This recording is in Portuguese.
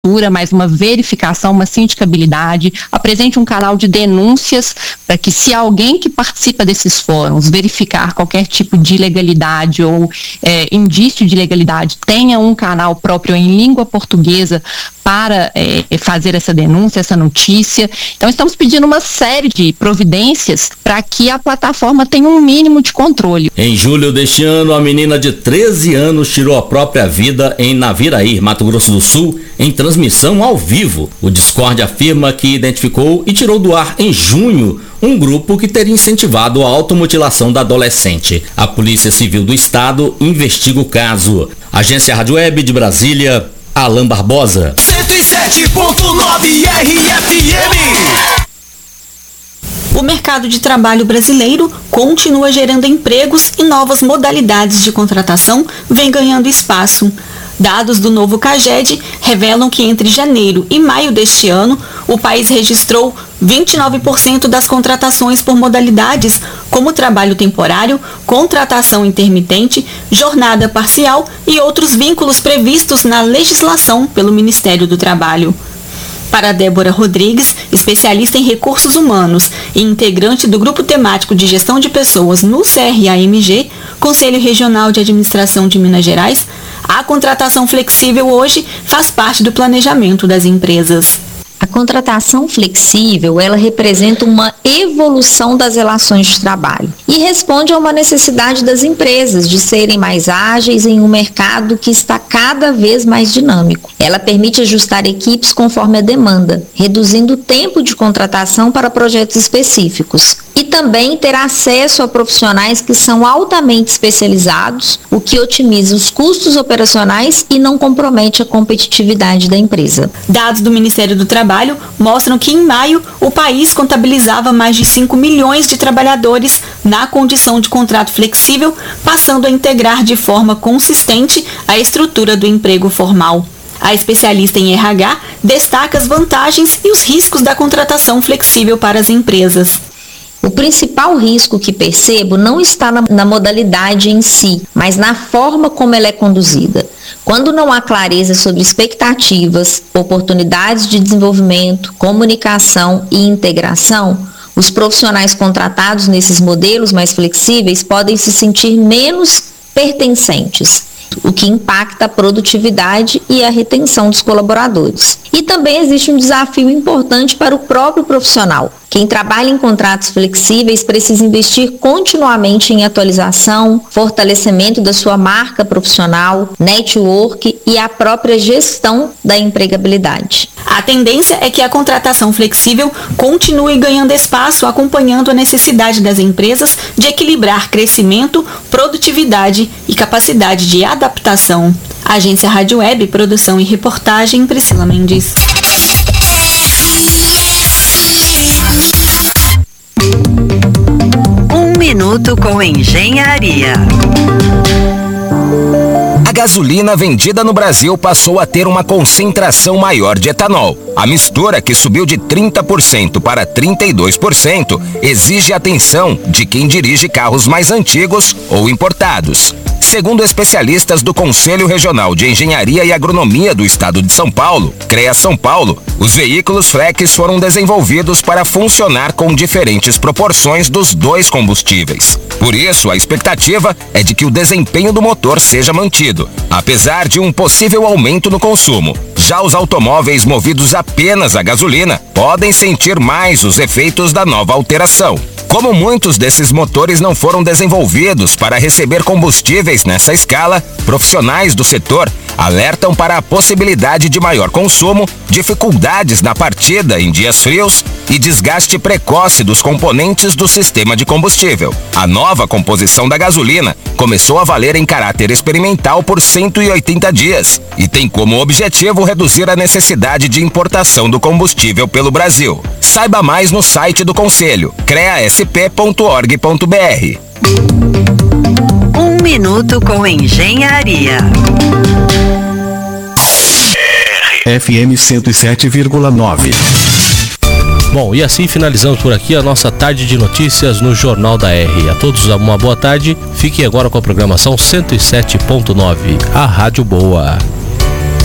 mas uma verificação, uma sindicabilidade, apresente um canal de denúncias para que, se alguém que participa desses fóruns verificar qualquer tipo de ilegalidade ou indício de ilegalidade, tenha um canal próprio em língua portuguesa para fazer essa denúncia, essa notícia. Então, estamos pedindo uma série de providências para que a plataforma tenha um mínimo de controle. Em julho deste ano, a menina de 13 anos tirou a própria vida em Naviraí, Mato Grosso do Sul, em transmissão ao vivo. O Discord afirma que identificou e tirou do ar em junho um grupo que teria incentivado a automutilação da adolescente. A Polícia Civil do Estado investiga o caso. Agência Rádio Web de Brasília, Alan Barbosa. 107.9 RFM. O mercado de trabalho brasileiro continua gerando empregos e novas modalidades de contratação vem ganhando espaço. Dados do novo CAGED revelam que entre janeiro e maio deste ano, o país registrou 29% das contratações por modalidades, como trabalho temporário, contratação intermitente, jornada parcial e outros vínculos previstos na legislação pelo Ministério do Trabalho. Para Débora Rodrigues, especialista em recursos humanos e integrante do Grupo Temático de Gestão de Pessoas no CRAMG, Conselho Regional de Administração de Minas Gerais, a contratação flexível hoje faz parte do planejamento das empresas. A contratação flexível, ela representa uma evolução das relações de trabalho e responde a uma necessidade das empresas de serem mais ágeis em um mercado que está cada vez mais dinâmico. Ela permite ajustar equipes conforme a demanda, reduzindo o tempo de contratação para projetos específicos e também ter acesso a profissionais que são altamente especializados, o que otimiza os custos operacionais e não compromete a competitividade da empresa. Dados do Ministério do Trabalho mostram que em maio o país contabilizava mais de 5 milhões de trabalhadores na condição de contrato flexível, passando a integrar de forma consistente a estrutura do emprego formal. A especialista em RH destaca as vantagens e os riscos da contratação flexível para as empresas. O principal risco que percebo não está na modalidade em si, mas na forma como ela é conduzida. Quando não há clareza sobre expectativas, oportunidades de desenvolvimento, comunicação e integração, os profissionais contratados nesses modelos mais flexíveis podem se sentir menos pertencentes, o que impacta a produtividade e a retenção dos colaboradores. E também existe um desafio importante para o próprio profissional. Quem trabalha em contratos flexíveis precisa investir continuamente em atualização, fortalecimento da sua marca profissional, network e a própria gestão da empregabilidade. A tendência é que a contratação flexível continue ganhando espaço, acompanhando a necessidade das empresas de equilibrar crescimento, produtividade e capacidade de adaptação. Agência Rádio Web, produção e reportagem, Priscila Mendes. Um minuto com engenharia. A gasolina vendida no Brasil passou a ter uma concentração maior de etanol. A mistura, que subiu de 30% para 32%, exige atenção de quem dirige carros mais antigos ou importados. Segundo especialistas do Conselho Regional de Engenharia e Agronomia do Estado de São Paulo, CREA São Paulo, os veículos flex foram desenvolvidos para funcionar com diferentes proporções dos dois combustíveis. Por isso, a expectativa é de que o desempenho do motor seja mantido, apesar de um possível aumento no consumo. Já os automóveis movidos apenas a gasolina podem sentir mais os efeitos da nova alteração. Como muitos desses motores não foram desenvolvidos para receber combustíveis nessa escala, profissionais do setor alertam para a possibilidade de maior consumo, dificuldades na partida em dias frios e desgaste precoce dos componentes do sistema de combustível. A nova composição da gasolina começou a valer em caráter experimental por 180 dias e tem como objetivo reduzir a necessidade de importação do combustível pelo Brasil. Saiba mais no site do Conselho, creasp.org.br. Um minuto com engenharia. FM 107,9. Bom, e assim finalizamos por aqui a nossa tarde de notícias no Jornal da R. A todos uma boa tarde. Fiquem agora com a programação 107.9, a Rádio Boa.